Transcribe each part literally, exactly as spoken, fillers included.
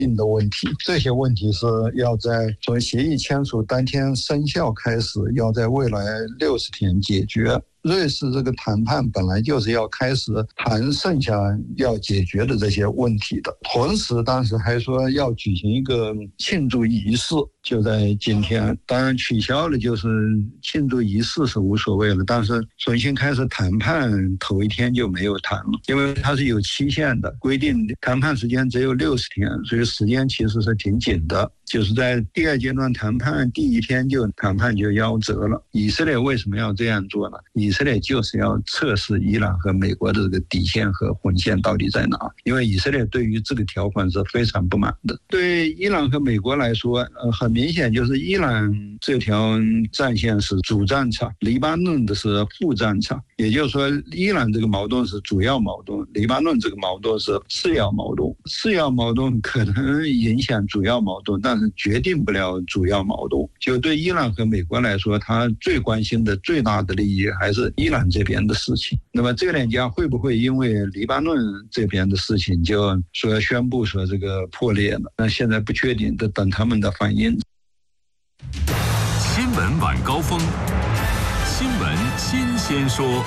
定的问题，这些问题是要在从协议签署当天生效开始，要在未来六十天解决。瑞士这个谈判本来就是要开始谈剩下要解决的这些问题的，同时当时还说要举行一个庆祝仪式，就在今天。当然取消了，就是庆祝仪式是无所谓了，但是重新开始谈判头一天就没有谈了，因为它是有期限的，规定谈判时间只有六十天，所以时间其实是挺紧的。就是在第二阶段谈判第一天就谈判就夭折了。以色列为什么要这样做呢？以色列就是要测试伊朗和美国的这个底线和红线到底在哪，因为以色列对于这个条款是非常不满的。对伊朗和美国来说，呃，很明显就是伊朗这条战线是主战场，黎巴嫩的是副战场，也就是说伊朗这个矛盾是主要矛盾，黎巴嫩这个矛盾是次要矛盾。次要矛盾可能影响主要矛盾，但是决定不了主要矛盾。就对伊朗和美国来说，他最关心的最大的利益还是伊朗这边的事情。那么这两家会不会因为黎巴嫩这边的事情就说宣布说这个破裂了？那现在不确定，得等他们的反应。 新闻晚高峰，新闻新鲜说。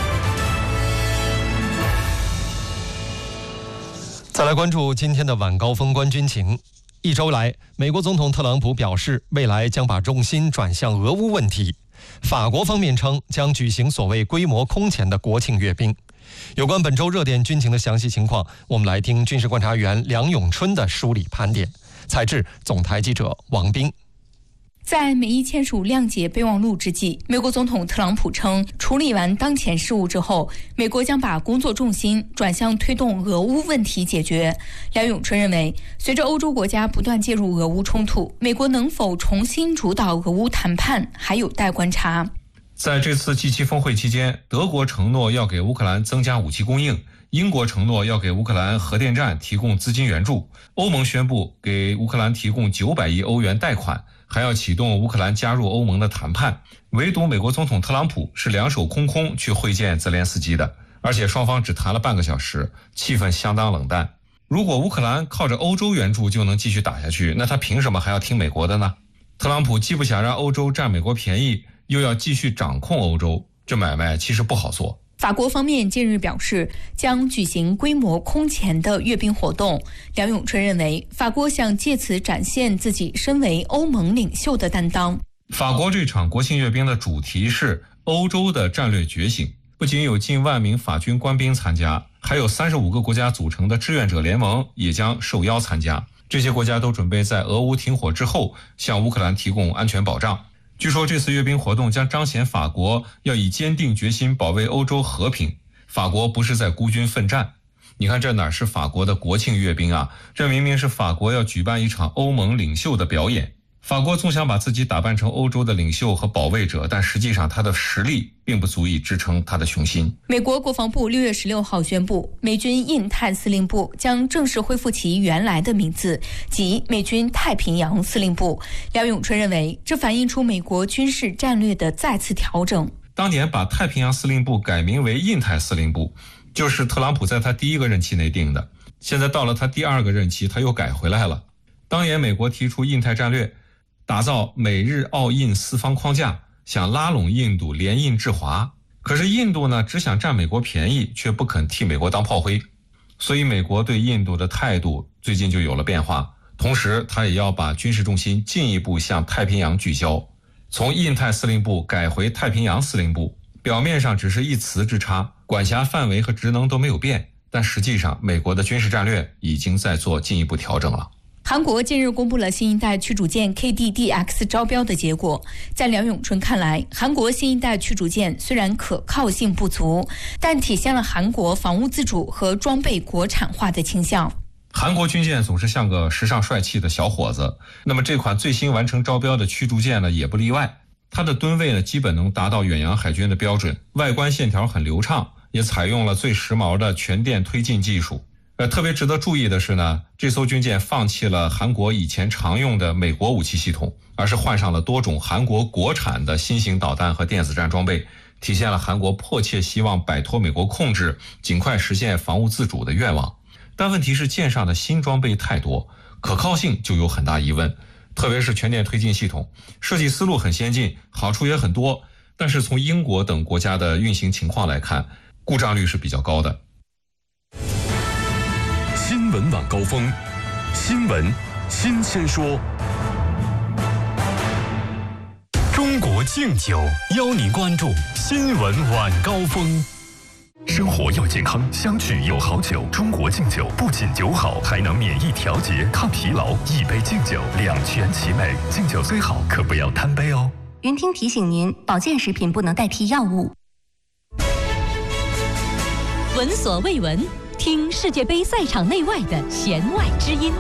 再来关注今天的晚高峰观军情。一周来，美国总统特朗普表示，未来将把重心转向俄乌问题。法国方面称将举行所谓规模空前的国庆阅兵。有关本周热点军情的详细情况，我们来听军事观察员梁永春的梳理盘点。采制总台记者王斌。 在美伊签署谅解备忘录之际，美国总统特朗普称，处理完当前事务之后，美国将把工作重心转向推动俄乌问题解决。梁永春认为，随着欧洲国家不断介入俄乌冲突，美国能否重新主导俄乌谈判还有待观察。 在这次 G 七 峰会期间，德国承诺要给乌克兰增加武器供应，英国承诺要给乌克兰核电站提供资金援助，欧盟宣布给乌克兰提供九百亿欧元贷款，还要启动乌克兰加入欧盟的谈判。唯独美国总统特朗普是两手空空去会见泽连斯基的，而且双方只谈了半个小时，气氛相当冷淡。如果乌克兰靠着欧洲援助就能继续打下去，那他凭什么还要听美国的呢？特朗普既不想让欧洲占美国便宜，又要继续掌控欧洲，这买卖其实不好做。 法国方面近日表示，将举行规模空前的阅兵活动。梁永春认为，法国想借此展现自己身为欧盟领袖的担当。 法国这场国庆阅兵的主题是欧洲的战略觉醒，不仅有近万名法军官兵参加，还有三十五个国家组成的志愿者联盟也将受邀参加。这些国家都准备在俄乌停火之后向乌克兰提供安全保障。据说这次阅兵活动将彰显法国要以坚定决心保卫欧洲和平，法国不是在孤军奋战。你看这哪是法国的国庆阅兵啊，这明明是法国要举办一场欧盟领袖的表演。法国总想把自己打扮成欧洲的领袖和保卫者，但实际上他的实力并不足以支撑他的雄心。 美国国防部六月十六号宣布，美军印太司令部将正式恢复其原来的名字，即美军太平洋司令部。梁永春认为，这反映出美国军事战略的再次调整。 当年把太平洋司令部改名为印太司令部，就是特朗普在他第一个任期内定的，现在到了他第二个任期，他又改回来了。当年美国提出印太战略，打造美日澳印四方框架，想拉拢印度联印制华。可是印度呢，只想占美国便宜，却不肯替美国当炮灰。所以美国对印度的态度最近就有了变化，同时他也要把军事重心进一步向太平洋聚焦，从印太司令部改回太平洋司令部。表面上只是一词之差，管辖范围和职能都没有变，但实际上美国的军事战略已经在做进一步调整了。 韩国近日公布了新一代驱逐舰 K D D X 招标的结果。在梁永春看来，韩国新一代驱逐舰虽然可靠性不足，但体现了韩国防务自主和装备国产化的倾向。 韩国军舰总是像个时尚帅气的小伙子，那么这款最新完成招标的驱逐舰呢，也不例外。它的吨位呢，基本能达到远洋海军的标准，外观线条很流畅，也采用了最时髦的全电推进技术。呃，特别值得注意的是呢，这艘军舰放弃了韩国以前常用的美国武器系统，而是换上了多种韩国国产的新型导弹和电子战装备，体现了韩国迫切希望摆脱美国控制，尽快实现防务自主的愿望。但问题是舰上的新装备太多， 可靠性就有很大疑问。特别是全电推进系统，设计思路很先进，好处也很多，但是从英国等国家的运行情况来看，故障率是比较高的。 新闻晚高峰，新闻新鲜说。中国敬酒邀您关注新闻晚高峰。生活要健康，相聚有好酒。中国敬酒不仅酒好，还能免疫调节、抗疲劳。一杯敬酒，两全其美。敬酒虽好，可不要贪杯哦。 云听提醒您，保健食品不能代替药物。 闻所未闻，听世界杯赛场内外的弦外之音。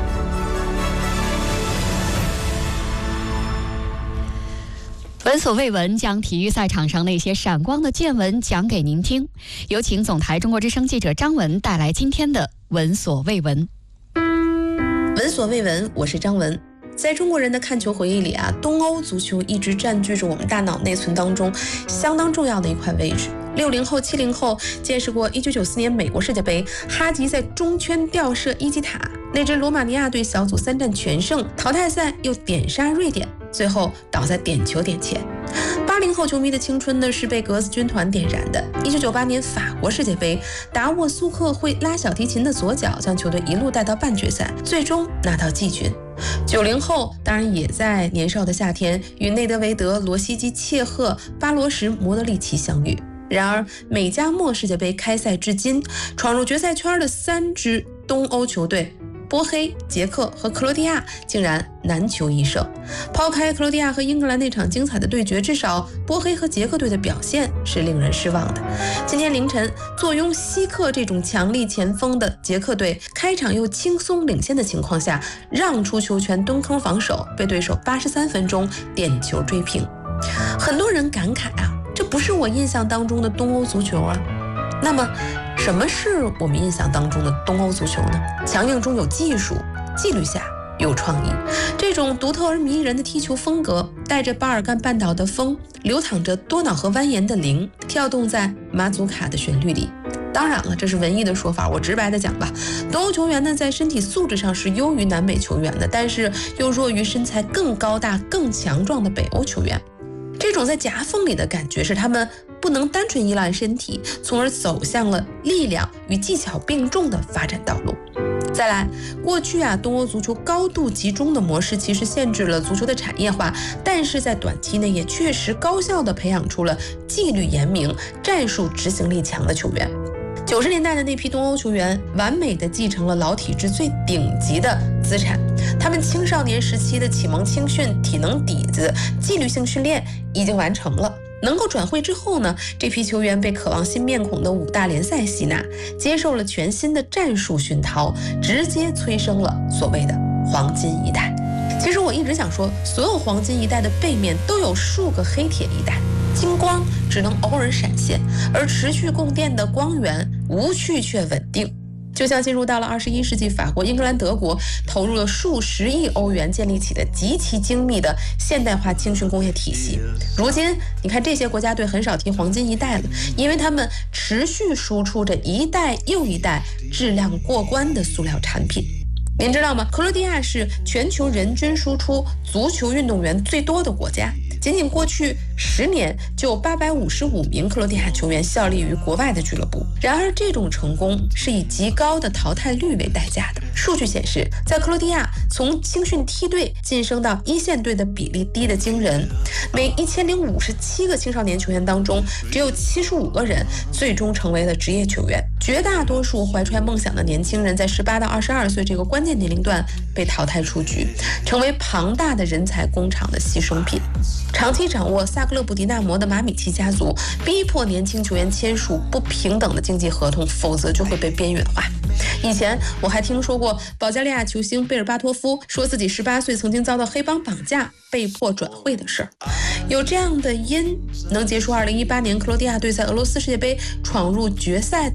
闻所未闻，将体育赛场上那些闪光的见闻讲给您听。有请总台中国之声记者张文带来今天的闻所未闻。 闻所未闻，我是张文。在中国人的看球回忆里啊，东欧足球一直占据着我们大脑内存当中相当重要的一块位置。六零后、七零后见识过一九九四年美国世界杯，哈吉在中圈吊射伊基塔，那支罗马尼亚队小组三战全胜，淘汰赛又点杀瑞典，最后倒在点球点前。八零后球迷的青春呢，是被格子军团点燃的。一九九八年法国世界杯，达沃苏克会拉小提琴的左脚将球队一路带到半决赛，最终拿到季军。九零后当然也在年少的夏天与内德维德、罗西基、切赫、巴罗什、莫德里奇相遇。然而美加墨世界杯开赛至今，闯入决赛圈的三支东欧球队波黑、捷克和克罗地亚竟然难求一胜。抛开克罗地亚和英格兰那场精彩的对决，至少波黑和捷克队的表现是令人失望的。今天凌晨，坐拥希克这种强力前锋的捷克队，开场又轻松领先的情况下，让出球权蹲坑防守，被对手八十三分钟点球追平。很多人感慨啊，这不是我印象当中的东欧足球啊。那么什么是我们印象当中的东欧足球呢？强硬中有技术，纪律下有创意。这种独特而迷人的踢球风格，带着巴尔干半岛的风，流淌着多瑙河蜿蜒的灵，跳动在马祖卡的旋律里。当然了，这是文艺的说法，我直白的讲吧，东欧球员呢，在身体素质上是优于南美球员的，但是又弱于身材更高大、更强壮的北欧球员。这种在夹缝里的感觉，是他们不能单纯依赖身体，从而走向了力量与技巧并重的发展道路。再来，过去啊，东欧足球高度集中的模式其实限制了足球的产业化，但是在短期内也确实高效地培养出了纪律严明、战术执行力强的球员。九十年代的那批东欧球员，完美地继承了老体制最顶级的资产。他们青少年时期的启蒙青训、体能底子、纪律性训练已经完成了。能够转会之后呢，这批球员被渴望新面孔的五大联赛吸纳，接受了全新的战术熏陶，直接催生了所谓的黄金一代。其实我一直想说，所有黄金一代的背面都有数个黑铁一代。金光只能偶尔闪现，而持续供电的光源无趣却稳定。就像进入到了二十一世纪，法国、英格兰、德国投入了数十亿欧元建立起的极其精密的现代化青训工业体系。如今你看这些国家队很少提黄金一代了，因为他们持续输出着一代又一代质量过关的塑料产品。您知道吗？克罗地亚是全球人均输出足球运动员最多的国家，仅仅过去十年就有八百五十五名克罗地亚球员效力于国外的俱乐部。然而这种成功是以极高的淘汰率为代价的。数据显示，在克罗地亚从青训梯队晋升到一线队的比例低得惊人，每一千零五十七个青少年球员当中，只有七十五个人最终成为了职业球员。绝大多数怀揣梦想的年轻人在十八到二十二岁这个关键年龄段被淘汰出局，成为庞大的人才工厂的牺牲品。长期掌握萨格勒布迪纳摩的马米奇家族逼迫年轻球员签署不平等的经济合同，否则就会被边缘化。以前我还听说过保加利亚球星贝尔巴托夫说自己十八岁曾经遭到黑帮绑架，被迫转会的事儿。有这样的因，能结束二零一八年克罗地亚队在俄罗斯世界杯闯入决赛的果。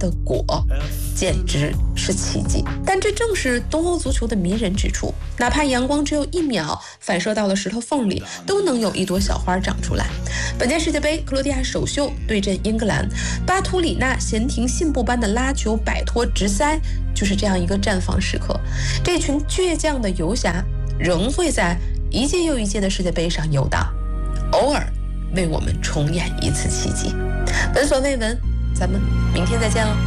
火，简直是奇迹。但这正是东欧足球的迷人之处，哪怕阳光只有一秒反射到了石头缝里，都能有一朵小花长出来。本届世界杯，克罗地亚首秀对阵英格兰，巴图里纳闲庭信步般的拉球摆脱直塞，就是这样一个绽放时刻。这群倔强的游侠仍会在一届又一届的世界杯上游荡，偶尔为我们重演一次奇迹。闻所未闻，咱们明天再见了。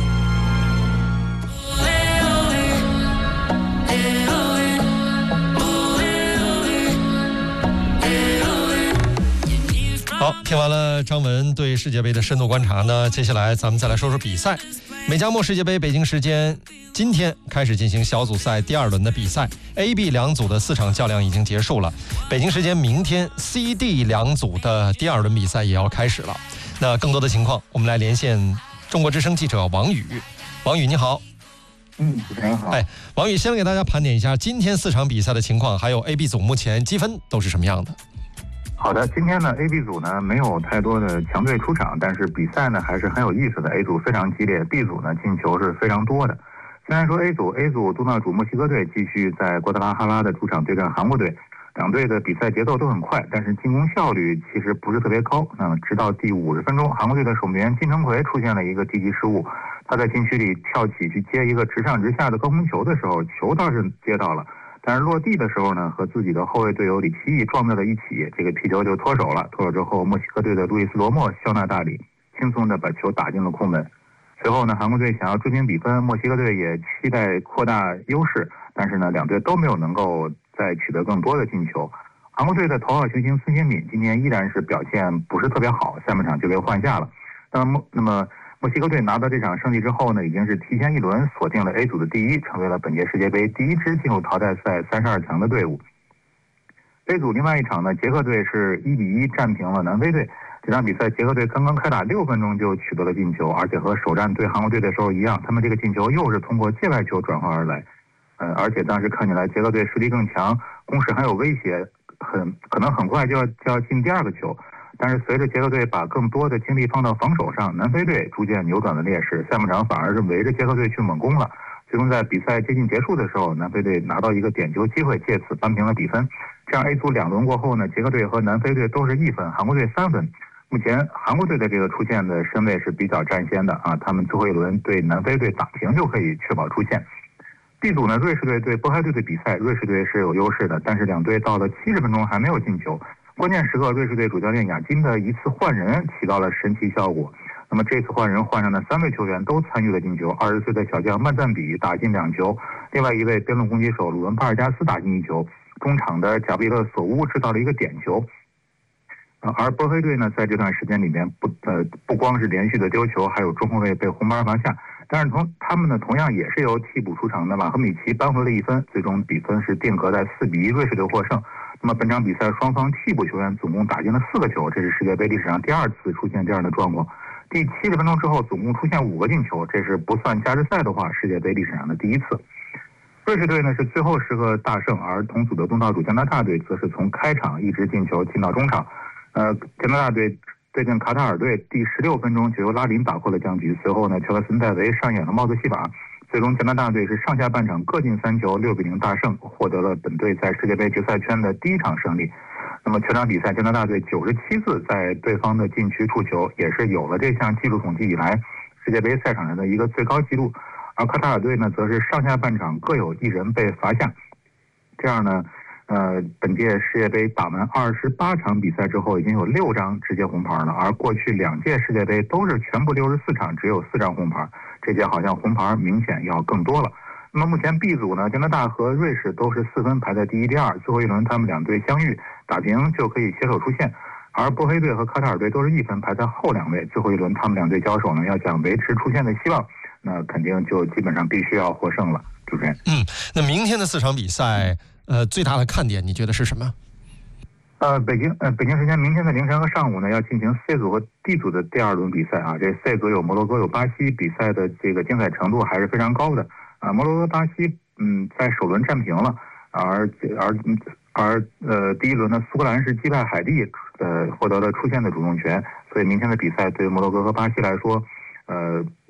好，听完了张文对世界杯的深度观察呢，接下来咱们再来说说比赛。美加墨世界杯北京时间今天开始进行小组赛第二轮的比赛 ，A、B 两组的四场较量已经结束了。北京时间明天 C、D 两组的第二轮比赛也要开始了。那更多的情况，我们来连线中国之声记者王宇。王宇，你好。 嗯，主持人好。 哎，王宇，先给大家盘点一下今天四场比赛的情况，还有 A、B 组目前积分都是什么样的。 好的，今天呢 A、B 组呢没有太多的强队出场，但是比赛呢还是很有意思的。A 组非常激烈 ，B 组呢进球是非常多的。虽然说 A 组 A 组东道主墨西哥队继续在瓜德拉哈拉的主场对战韩国队，两队的比赛节奏都很快，但是进攻效率其实不是特别高。那么直到第五十分钟，韩国队的守门员金城奎出现了一个低级失误，他在禁区里跳起去接一个直上直下的高空球的时候，球倒是接到了。但是落地的时候呢，和自己的后卫队友李奇义撞在了一起，这个皮球就脱手了。脱手之后，墨西哥队的路易斯罗莫笑纳大礼，轻松的把球打进了空门。随后呢，韩国队想要追平比分，墨西哥队也期待扩大优势，但是呢，两队都没有能够再取得更多的进球。韩国队的头号球星孙兴敏今天依然是表现不是特别好，下半场就被换下了。那么，那么。墨西哥队拿到这场胜利之后呢，已经是提前一轮锁定了 A 组的第一，成为了本届世界杯第一支进入淘汰赛三十二强的队伍。A 组另外一场呢，捷克队是一比一战平了南非队。这场比赛捷克队刚刚开打六分钟就取得了进球，而且和首战对韩国队的时候一样，他们这个进球又是通过界外球转换而来。呃，而且当时看起来捷克队实力更强，攻势很有威胁，很可能很快就要就要进第二个球。但是随着捷克队把更多的精力放到防守上，南非队逐渐扭转了劣势，下半场反而是围着捷克队去猛攻了。最终在比赛接近结束的时候，南非队拿到一个点球机会，借此扳平了比分。这样 A 组两轮过后呢，捷克队和南非队都是一分，韩国队三分。目前韩国队的这个出线的身位是比较占先的啊，他们最后一轮对南非队打平就可以确保出线。B 组呢，瑞士队对波黑队的比赛，瑞士队是有优势的，但是两队到了七十分钟还没有进球。关键时刻，瑞士队主教练亚金的一次换人起到了神奇效果。那么这次换人换上的三位球员都参与了进球，二十岁的小将曼赞比打进两球，另外一位边路攻击手鲁文巴尔加斯打进一球，中场的贾布里勒索乌制造了一个点球。而波黑队呢，在这段时间里面不呃不光是连续的丢球，还有中后卫被红牌罚下，但是同他们呢同样也是由替补出场的马赫米奇扳回了一分，最终比分是定格在四比一，瑞士队获胜。那么本场比赛双方替补球员总共打进了四个球，这是世界杯历史上第二次出现这样的状况。第七十分钟之后总共出现五个进球，这是不算加时赛的话世界杯历史上的第一次。瑞士队呢是最后时刻大胜，而同组的东道主加拿大队则是从开场一直进球进到中场。呃，加拿大队对阵卡塔尔队第十六分钟就由拉林打破了僵局，随后呢乔克森戴维上演了帽子戏法，最终加拿大队是上下半场各进三球，六比零大胜，获得了本队在世界杯决赛圈的第一场胜利。那么全场比赛加拿大队九十七次在对方的禁区触球，也是有了这项技术统计以来世界杯赛场上的一个最高纪录。而卡塔尔队呢则是上下半场各有一人被罚下，这样呢呃，本届世界杯打完二十八场比赛之后，已经有六张直接红牌了，而过去两届世界杯都是全部六十四场只有四张红牌，这届好像红牌明显要更多了。那么目前 B 组呢，加拿大和瑞士都是四分排在第一、第二，最后一轮他们两队相遇打平就可以携手出线，而波黑队和卡塔尔队都是一分排在后两位，最后一轮他们两队交手呢，要想维持出线的希望，那肯定就基本上必须要获胜了。主持人， 嗯，那明天的四场比赛，呃，最大的看点你觉得是什么？ 呃，北京呃，北京时间明天的凌晨和上午呢，要进行 C 组和 D 组的第二轮比赛啊。这 C 组有摩洛哥有巴西，比赛的这个精彩程度还是非常高的啊。摩洛哥巴西嗯在首轮战平了，而而而呃第一轮呢，苏格兰是击败海地，呃获得了出线的主动权，所以明天的比赛对于摩洛哥和巴西来说，呃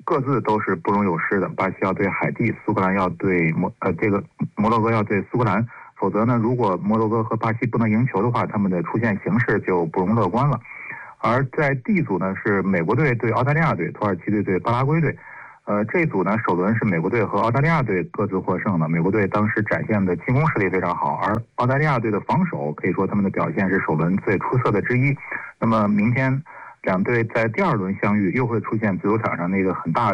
各自都是不容有失的。巴西要对海地，苏格兰要对摩呃这个摩洛哥要对苏格兰，否则呢，如果摩洛哥和巴西不能赢球的话，他们的出线形势就不容乐观了。而在 D 组呢，是美国队对澳大利亚队，土耳其队对巴拉圭队。呃，这组呢，首轮是美国队和澳大利亚队各自获胜的。美国队当时展现的进攻实力非常好，而澳大利亚队的防守可以说他们的表现是首轮最出色的之一。那么明天两队在第二轮相遇，又会出现足球场上那个很大